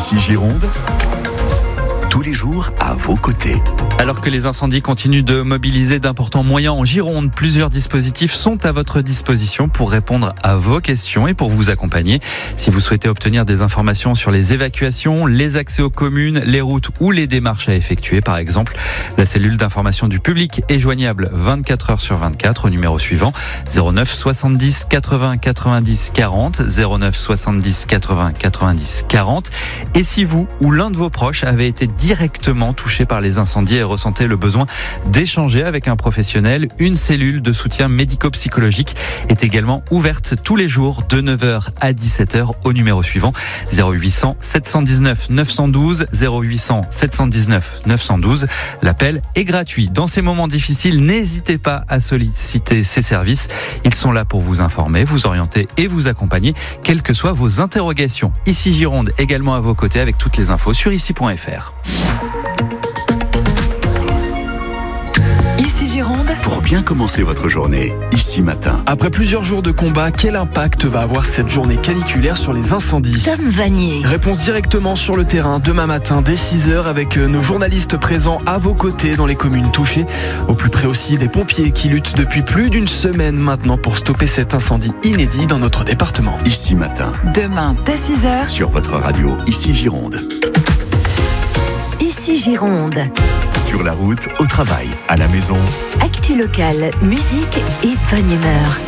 Ici Gironde, tous les jours à vos côtés. Alors que les incendies continuent de mobiliser d'importants moyens en Gironde, plusieurs dispositifs sont à votre disposition pour répondre à vos questions et pour vous accompagner. Si vous souhaitez obtenir des informations sur les évacuations, les accès aux communes, les routes ou les démarches à effectuer par exemple, la cellule d'information du public est joignable 24 heures sur 24 au numéro suivant 09 70 80 90 40, 09 70 80 90 40. Et si vous ou l'un de vos proches avez été directement touché par les incendies et ressentez le besoin d'échanger avec un professionnel, une cellule de soutien médico-psychologique est également ouverte tous les jours de 9h à 17h au numéro suivant 0800 719 912, 0800 719 912. L'appel est gratuit. Dans ces moments difficiles, n'hésitez pas à solliciter ces services. Ils sont là pour vous informer, vous orienter et vous accompagner, quelles que soient vos interrogations. Ici Gironde, également à vos côtés avec toutes les infos sur ici.fr. Ici Gironde. Pour bien commencer votre journée, Ici Matin. Après plusieurs jours de combat, quel impact va avoir cette journée caniculaire sur les incendies ? Tom Vanier. Réponse directement sur le terrain demain matin dès 6h avec nos journalistes présents à vos côtés dans les communes touchées. Au plus près aussi des pompiers qui luttent depuis plus d'une semaine maintenant pour stopper cet incendie inédit dans notre département. Ici Matin, Demain dès 6h. sur votre radio Ici Gironde. Ici Gironde. Sur la route, au travail, à la maison. Actu locale, musique et bonne humeur.